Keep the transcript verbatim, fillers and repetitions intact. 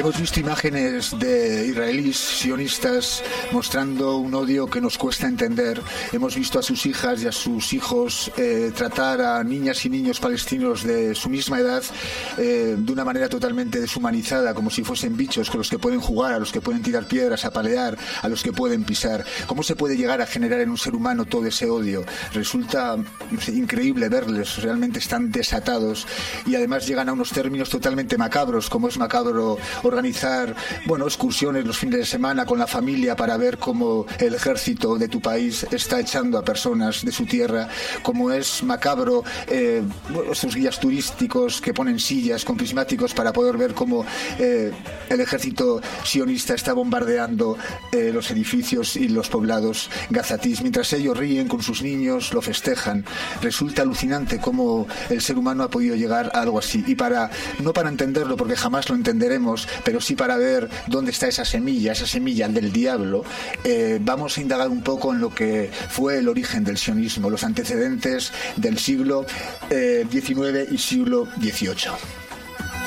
Hemos visto imágenes de israelíes sionistas mostrando un odio que nos cuesta entender. Hemos visto a sus hijas y a sus hijos eh, tratar a niñas y niños palestinos de su misma edad eh, de una manera totalmente deshumanizada, como si fuesen bichos con los que pueden jugar, a los que pueden tirar piedras, apalear, a los que pueden pisar. ¿Cómo se puede llegar a generar en un ser humano todo ese odio? Resulta increíble verles, realmente están desatados y además llegan a unos términos totalmente macabros, como es macabro organizar, bueno, excursiones los fines de semana con la familia para ver cómo el ejército de tu país está echando a personas de su tierra, como es macabro eh, bueno, estos guías turísticos que ponen sillas con prismáticos para poder ver cómo eh, el ejército sionista está bombardeando eh, los edificios y los poblados gazatís, mientras ellos ríen con sus niños, lo festejan. Resulta alucinante cómo el ser humano ha podido llegar a algo así, y para no para entenderlo, porque jamás lo entenderemos, pero sí para ver dónde está esa semilla, esa semilla del diablo, eh, vamos a indagar un poco en lo que fue el origen del sionismo, los antecedentes del siglo eh, diecinueve y siglo dieciocho.